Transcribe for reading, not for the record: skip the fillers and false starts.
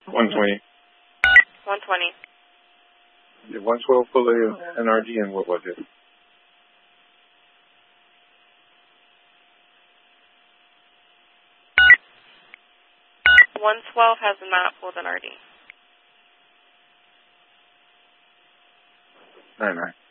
120. 120. Yeah, 112 full of NRG, and what was it? 112 has not pulled an RD. 99.